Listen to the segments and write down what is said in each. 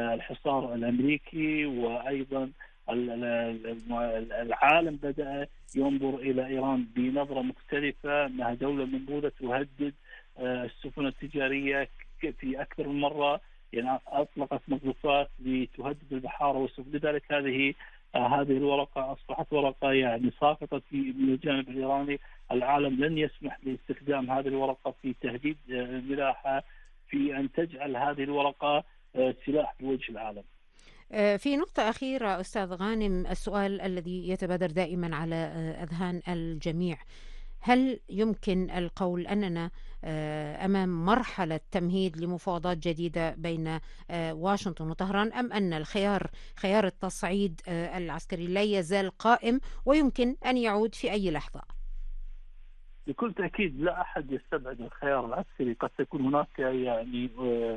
الحصار الأمريكي، وأيضا العالم بدأ ينظر إلى إيران بنظرة مختلفة، أنها دولة منبوذة تهدد السفن التجارية في أكثر من مرة، يعني أطلقت مقذوفات لتهدد البحار والسفن. لذلك هذه الورقة أصبحت ورقة يعني ساقطة من الجانب الإيراني. العالم لن يسمح باستخدام هذه الورقة في تهديد الملاحة، في أن تجعل هذه الورقة سلاح بوجه العالم. في نقطة أخيرة أستاذ غانم، السؤال الذي يتبادر دائما على أذهان الجميع: هل يمكن القول أننا أمام مرحلة تمهيد لمفاوضات جديدة بين واشنطن وطهران، أم أن خيار التصعيد العسكري لا يزال قائم ويمكن أن يعود في أي لحظة؟ بكل تأكيد لا أحد يستبعد الخيار العسكري. قد تكون هناك يعني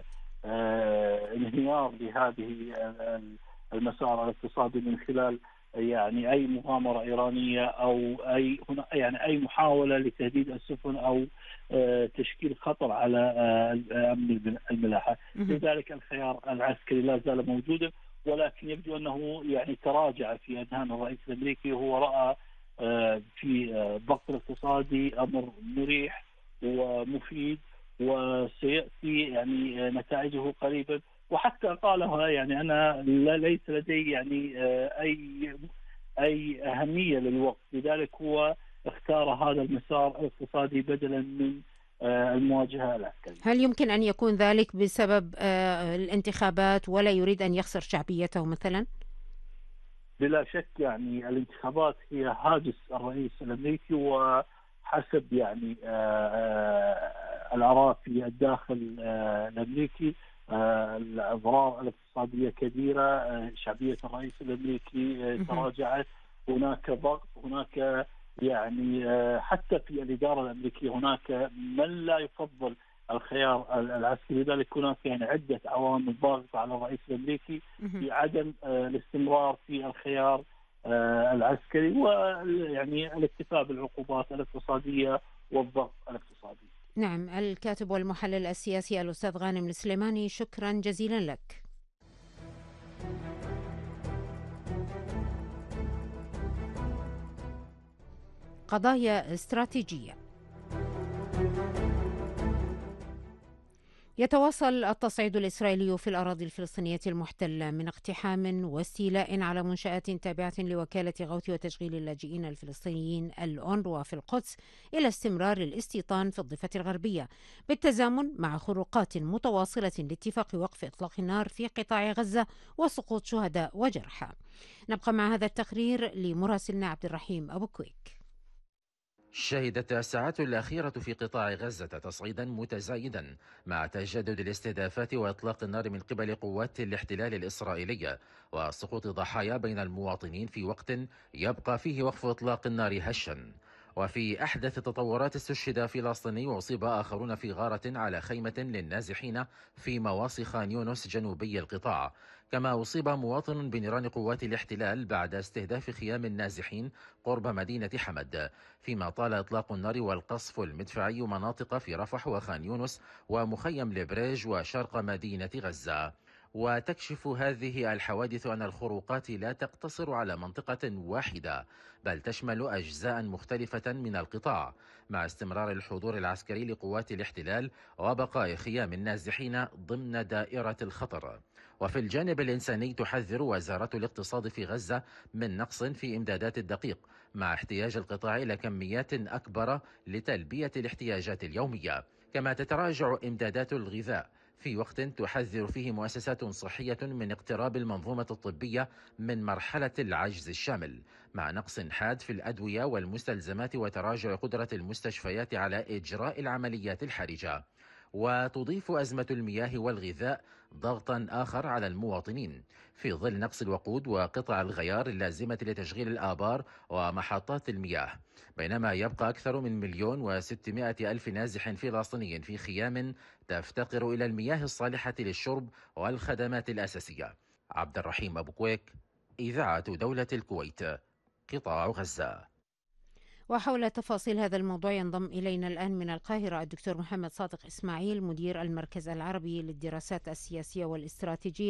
انهيار لهذه المسار الاقتصادي من خلال يعني أي مغامرة إيرانية، أو أي محاولة لتهديد السفن، أو تشكيل خطر على أمن الملاحة. لذلك الخيار العسكري لا زال موجودا، ولكن يبدو أنه يعني تراجع في أذهان الرئيس الأمريكي. هو رأى في الضغط الاقتصادي أمر مريح ومفيد، وسيأتي يعني نتائجه قريبا. وحتى قالها يعني أنا ليس لدي يعني أي أهمية للوقت، لذلك هو اختار هذا المسار الاقتصادي بدلا من المواجهة العسكرية. هل يمكن أن يكون ذلك بسبب الانتخابات ولا يريد أن يخسر شعبيته مثلا؟ بلا شك يعني الانتخابات هي هاجس الرئيس الأمريكي، وحسب يعني الآراء في الداخل الأمريكي الأضرار الاقتصادية كبيرة، شعبية الرئيس الأمريكي تراجعت، هناك ضغط، هناك يعني حتى في الإدارة الأمريكية هناك من لا يفضل الخيار العسكري. لذلك هناك يعني عدة عوامل ضاغطة على الرئيس الأمريكي في عدم الاستمرار في الخيار العسكري، ويعني الاكتفاء بالعقوبات الاقتصادية والضغط الاقتصادي. نعم، الكاتب والمحلل السياسي الأستاذ غانم السليماني، شكرا جزيلا لك. قضايا استراتيجية. يتواصل التصعيد الإسرائيلي في الأراضي الفلسطينية المحتلة من اقتحام واستيلاء على منشآت تابعة لوكالة غوث وتشغيل اللاجئين الفلسطينيين الأونروا في القدس، إلى استمرار الاستيطان في الضفة الغربية، بالتزامن مع خروقات متواصلة لاتفاق وقف إطلاق النار في قطاع غزة وسقوط شهداء وجرحى. نبقى مع هذا التقرير لمراسلنا عبد الرحيم أبو كويك. شهدت الساعات الأخيرة في قطاع غزة تصعيدا متزايدا مع تجدد الاستهدافات وإطلاق النار من قبل قوات الاحتلال الإسرائيلية وسقوط ضحايا بين المواطنين في وقت يبقى فيه وقف إطلاق النار هشا. وفي أحدث التطورات استشهد فلسطيني وأصيب آخرون في غارة على خيمة للنازحين في مواصي خان يونس جنوبي القطاع، كما أصيب مواطن بنيران قوات الاحتلال بعد استهداف خيام النازحين قرب مدينة حمد، فيما طال إطلاق النار والقصف المدفعي مناطق في رفح وخان يونس ومخيم لبريج وشرق مدينة غزة. وتكشف هذه الحوادث أن الخروقات لا تقتصر على منطقة واحدة، بل تشمل أجزاء مختلفة من القطاع، مع استمرار الحضور العسكري لقوات الاحتلال وبقاء خيام النازحين ضمن دائرة الخطر. وفي الجانب الإنساني تحذر وزارة الاقتصاد في غزة من نقص في إمدادات الدقيق، مع احتياج القطاع إلى كميات أكبر لتلبية الاحتياجات اليومية، كما تتراجع إمدادات الغذاء في وقت تحذر فيه مؤسسات صحية من اقتراب المنظومة الطبية من مرحلة العجز الشامل، مع نقص حاد في الأدوية والمستلزمات وتراجع قدرة المستشفيات على إجراء العمليات الحرجة. وتضيف أزمة المياه والغذاء ضغطا آخر على المواطنين في ظل نقص الوقود وقطع الغيار اللازمة لتشغيل الآبار ومحطات المياه، بينما يبقى أكثر من 1,600,000 نازح فلسطيني في خيام تفتقر إلى المياه الصالحة للشرب والخدمات الأساسية. عبد الرحيم أبو كويك، إذاعة دولة الكويت، قطاع غزة. وحول تفاصيل هذا الموضوع ينضم إلينا الآن من القاهرة الدكتور محمد صادق إسماعيل، مدير المركز العربي للدراسات السياسية والاستراتيجية